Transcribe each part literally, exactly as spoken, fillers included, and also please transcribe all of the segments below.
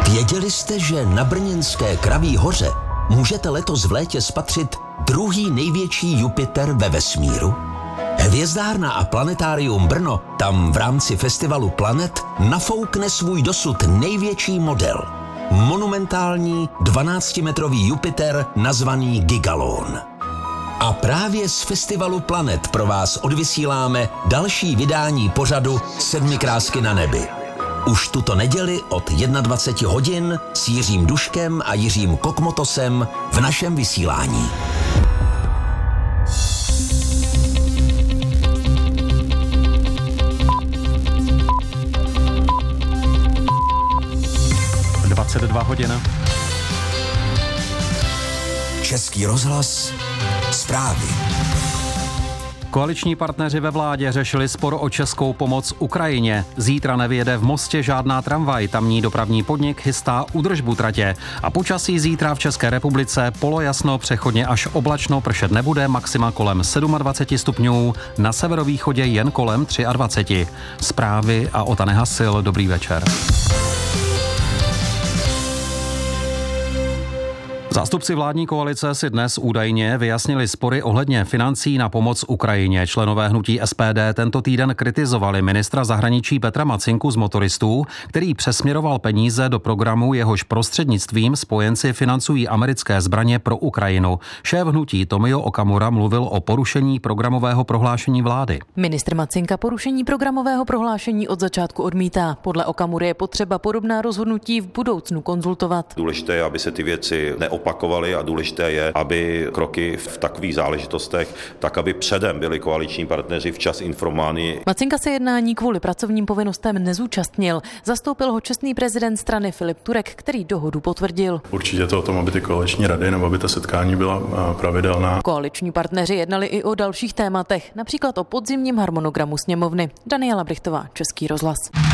Věděli jste, že na brněnské Kraví hoře můžete letos v létě spatřit druhý největší Jupiter ve vesmíru? Hvězdárna a planetárium Brno tam v rámci festivalu Planet nafoukne svůj dosud největší model. Monumentální dvanáctimetrový Jupiter nazvaný Gigalon. A právě z festivalu Planet pro vás odvysíláme další vydání pořadu Sedmi krásky na nebi. Už tuto neděli od dvacet jedna hodin s Jiřím Duškem a Jiřím Kokmotosem v našem vysílání. dvacet dva hodin. Český rozhlas, zprávy. Koaliční partneři ve vládě řešili spor o českou pomoc Ukrajině. Zítra nevyjede v Mostě žádná tramvaj, tamní dopravní podnik chystá údržbu tratě. A počasí zítra v České republice polojasno, přechodně až oblačno, pršet nebude, maxima kolem dvacet sedm stupňů, na severovýchodě jen kolem dvacet tři. Zprávy a Ota Nehasil, dobrý večer. Zástupci vládní koalice si dnes údajně vyjasnili spory ohledně financí na pomoc Ukrajině. Členové hnutí S P D tento týden kritizovali ministra zahraničí Petra Macinku z Motoristů, který přesměroval peníze do programu, jehož prostřednictvím spojenci financují americké zbraně pro Ukrajinu. Šéf hnutí Tomio Okamura mluvil o porušení programového prohlášení vlády. Ministr Macinka porušení programového prohlášení od začátku odmítá. Podle Okamury je potřeba podobná rozhodnutí v budoucnu konzultovat. Důležité je, aby se ty věci neopakovaly a důležité je, aby kroky v takových záležitostech, tak aby předem byli koaliční partneři včas informováni. Macinka se jednání kvůli pracovním povinnostem nezúčastnil. Zastoupil ho čestný prezident strany Filip Turek, který dohodu potvrdil. Určitě to o tom, aby ty koaliční rady nebo aby ta setkání byla pravidelná. Koaliční partneři jednali i o dalších tématech, například o podzimním harmonogramu sněmovny. Daniela Brichtová, Český rozhlas.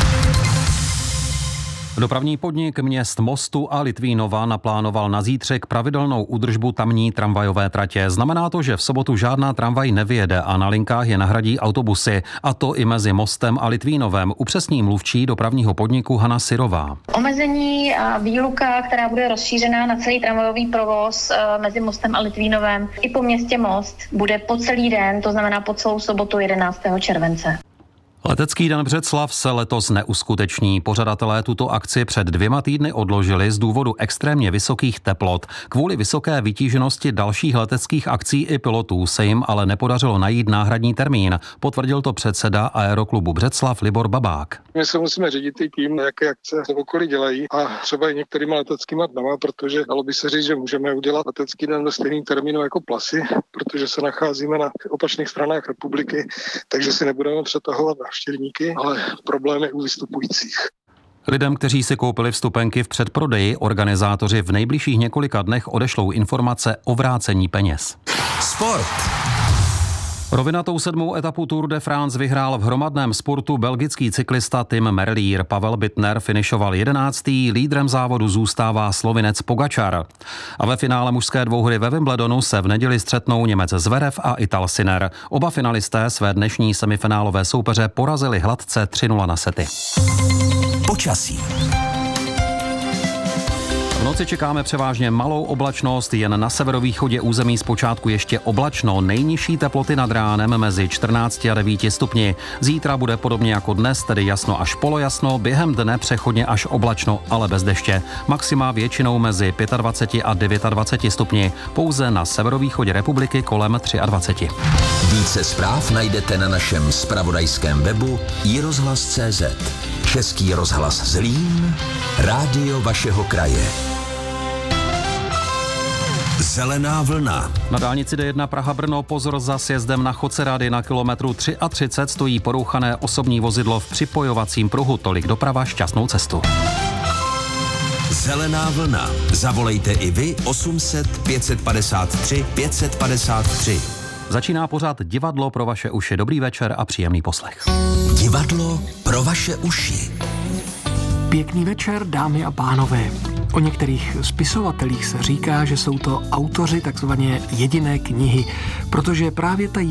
Dopravní podnik měst Mostu a Litvínova naplánoval na zítřek pravidelnou údržbu tamní tramvajové tratě. Znamená to, že v sobotu žádná tramvaj nevyjede a na linkách je nahradí autobusy, a to i mezi Mostem a Litvínovem, upřesní mluvčí dopravního podniku Hana Syrová. Omezení a výluka, která bude rozšířená na celý tramvajový provoz mezi Mostem a Litvínovem i po městě Most, bude po celý den, to znamená po celou sobotu jedenáctého července. Letecký den Břeclav se letos neuskuteční. Pořadatelé tuto akci před dvěma týdny odložili z důvodu extrémně vysokých teplot. Kvůli vysoké vytíženosti dalších leteckých akcí i pilotů se jim ale nepodařilo najít náhradní termín. Potvrdil to předseda Aeroklubu Břeclav Libor Babák. My se musíme řídit i tím, jaké akce v okolí dělají a třeba i některýma leteckýma dnama, protože dalo by se říct, že můžeme udělat letecký den ve stejném termínu jako Plasy, protože se nacházíme na opačných stranách republiky, takže si nebudeme přetahovat návštěvníky, ale problémy u vystupujících. Lidem, kteří si koupili vstupenky v předprodeji, organizátoři v nejbližších několika dnech odešlou informace o vrácení peněz. Sport. Rovinatou sedmou etapu Tour de France vyhrál v hromadném sportu belgický cyklista Tim Merlier. Pavel Bittner finišoval jedenáctý, lídrem závodu zůstává Slovinec Pogačar. A ve finále mužské dvouhry ve Wimbledonu se v neděli střetnou Němec Zverev a Ital Sinner. Oba finalisté své dnešní semifinálové soupeře porazili hladce tři nula na sety. Počasí. V noci čekáme převážně malou oblačnost, jen na severovýchodě území zpočátku ještě oblačno, nejnižší teploty nad ránem mezi čtrnácti a devíti stupni. Zítra bude podobně jako dnes, tedy jasno až polojasno, během dne přechodně až oblačno, ale bez deště. Maxima většinou mezi dvaceti pěti a dvaceti devíti stupni, pouze na severovýchodě republiky kolem dvacet tři. Více zpráv najdete na našem zpravodajském webu i rozhlas tečka cé zet. Český rozhlas Zlín, rádio vašeho kraje. Zelená vlna. Na dálnici D jedna Praha-Brno pozor za sjezdem na Chocerády na kilometru třicet tři stojí porouchané osobní vozidlo v připojovacím pruhu. Tolik doprava, šťastnou cestu. Zelená vlna. Zavolejte i vy osm set pět set padesát tři pět set padesát tři. Začíná pořád Divadlo pro vaše uši. Dobrý večer a příjemný poslech. Divadlo pro vaše uši. Pěkný večer, dámy a pánové. O některých spisovatelích se říká, že jsou to autoři takzvané jediné knihy, protože právě ta